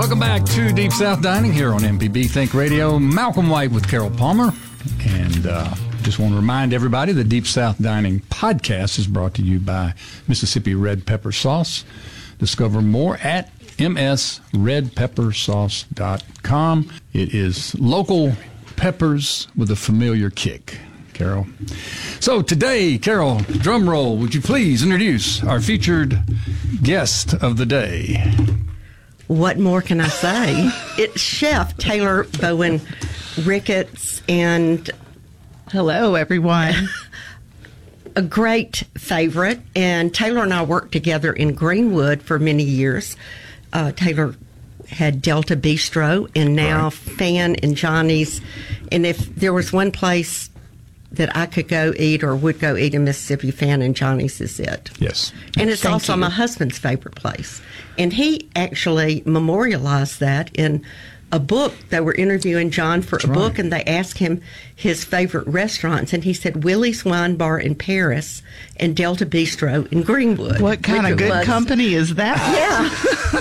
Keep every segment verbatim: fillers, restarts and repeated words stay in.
Welcome back to Deep South Dining here on M P B Think Radio. Malcolm White with Carol Palmer. And uh, just want to remind everybody the Deep South Dining podcast is brought to you by Mississippi Red Pepper Sauce. Discover more at m s red pepper sauce dot com. It is local peppers with a familiar kick. Carol. So today, Carol, drum roll, would you please introduce our featured guest of the day? What more can I say? It's Chef Taylor Bowen Ricketts, and hello, everyone. A great favorite, and Taylor and I worked together in Greenwood for many years. Uh, Taylor had Delta Bistro, and now right. Fan and Johnny's. And if there was one place that I could go eat or would go eat in Mississippi, Fan and Johnny's is it. Yes. And it's Thank also you. my husband's favorite place. And he actually memorialized that in a book. They were interviewing John for That's a right. book, and they asked him his favorite restaurants, and he said Willie's Wine Bar in Paris and Delta Bistro in Greenwood. What kind of good was, company is that? Yeah.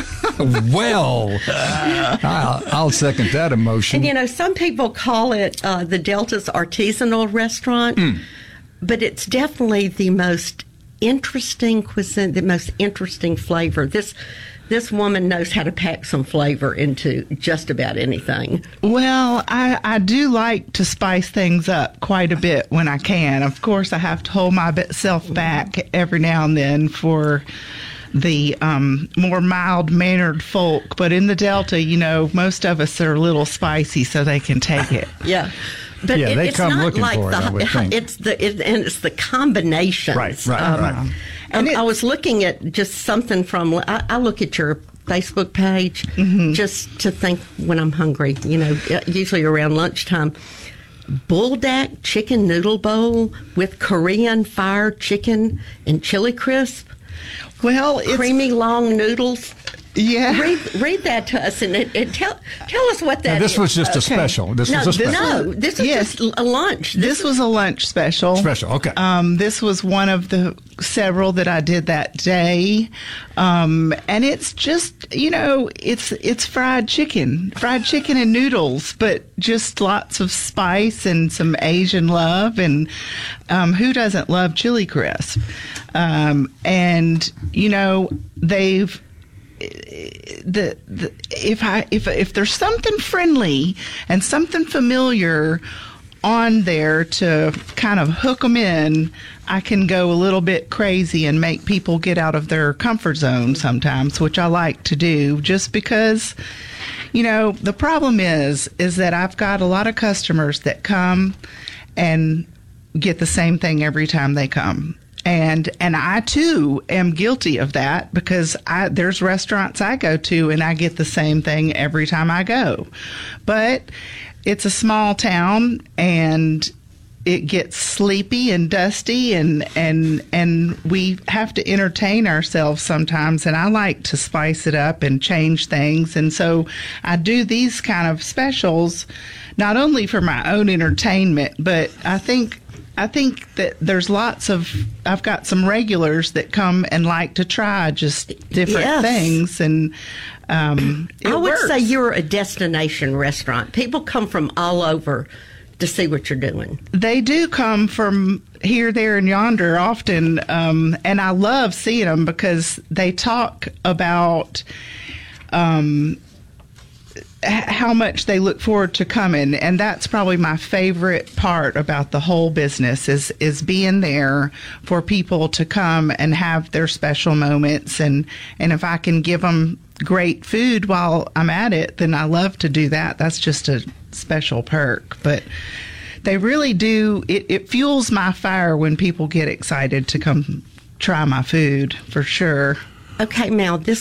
Well, I'll, I'll second that emotion. And, you know, some people call it uh, the Delta's artisanal restaurant, mm. but it's definitely the most interesting cuisine, the most interesting flavor. This this woman knows how to pack some flavor into just about anything. Well, I, I do like to spice things up quite a bit when I can. Of course, I have to hold myself back every now and then for the um, more mild-mannered folk. But in the Delta, you know, most of us are a little spicy, so they can take it. Yeah. But yeah, it, they it's come not looking like for the, it, I would think. It's the it, and it's the combinations. Right, right, um, right. And it, I was looking at just something from. I, I look at your Facebook page mm-hmm. just to think when I'm hungry. You know, usually around lunchtime. Buldak chicken noodle bowl with Korean fried chicken and chili crisp. Well, it's creamy long noodles. Yeah. Read, read that to us and, and tell tell us what that now, this is. was just okay. a special. This no, was a special. No, this is yes. just a lunch. This, this was a lunch special. Special, okay. Um, this was one of the several that I did that day. Um, and it's just, you know, it's it's fried chicken. Fried chicken and noodles, but just lots of spice and some Asian love. And um, who doesn't love chili crisp? Um, and, you know, they've The, the if I if if there's something friendly and something familiar on there to kind of hook them in, I can go a little bit crazy and make people get out of their comfort zone sometimes, which I like to do, just because, you know, the problem is is that I've got a lot of customers that come and get the same thing every time they come. And and I, too, am guilty of that because I, there's restaurants I go to and I get the same thing every time I go. But it's a small town and it gets sleepy and dusty and, and, and we have to entertain ourselves sometimes. And I like to spice it up and change things. And so I do these kind of specials not only for my own entertainment, but I think... I think that there's lots of, I've got some regulars that come and like to try just different yes. things. And um, it I would works. say you're a destination restaurant. People come from all over to see what you're doing. They do come from here, there, and yonder often. Um, and I love seeing them because they talk about um, how much they look forward to coming, and that's probably my favorite part about the whole business is is being there for people to come and have their special moments, and and if I can give them great food while I'm at it, then I love to do that. That's just a special perk. But they really do, it, it fuels my fire when people get excited to come try my food, for sure. Okay, Mal, this